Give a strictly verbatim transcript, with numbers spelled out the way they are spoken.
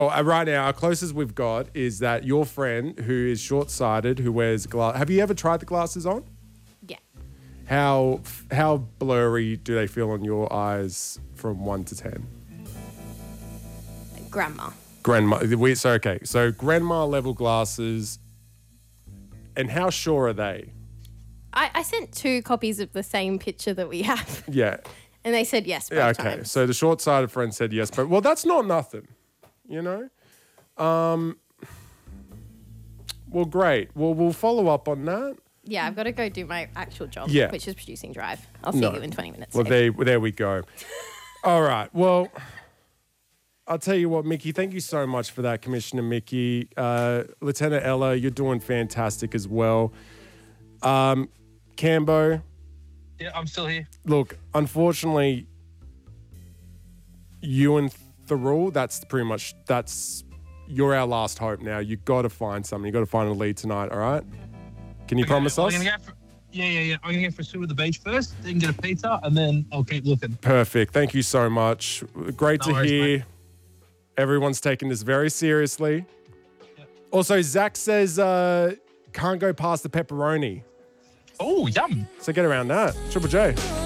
Oh, uh, right now, our closest we've got is that your friend who is short-sighted, who wears glass. Have you ever tried the glasses on? Yeah. How how blurry do they feel on your eyes from one to ten? Grandma. Grandma. We, so okay. So grandma level glasses. And how sure are they? I, I sent two copies of the same picture that we have. Yeah. And they said yes both Yeah. Okay. times. So the short-sighted friend said yes, but well, that's not nothing. You know. Um. Well, great. Well, we'll follow up on that. Yeah, I've got to go do my actual job, Yeah. which is producing Drive. I'll see No. you in twenty minutes. Well, there, there we go. All right. Well, I'll tell you what, Mickey, thank you so much for that, Commissioner Mickey. Uh, Lieutenant Ella, you're doing fantastic as well. Um, Cambo, Yeah, I'm still here. look, unfortunately, you and Thurul, that's pretty much, that's, you're our last hope now. You got to find something. You got to find a lead tonight, all right? Can you Okay, promise I'm us? gonna go for, yeah, yeah, yeah. I'm gonna go for a swim at the beach first, then get a pizza, and then I'll keep looking. Perfect. Thank you so much. Great No to worries, hear. mate. Everyone's taking this very seriously. Yep. Also, Zach says uh, can't go past the pepperoni. Oh, yum. So get around that. Triple J.